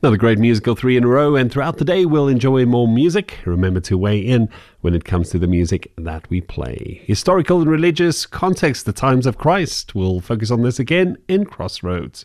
Another great musical 3 in a row, and throughout the day we'll enjoy more music. Remember to weigh in when it comes to the music that we play. Historical and religious context, the times of Christ. We'll focus on this again in Crossroads.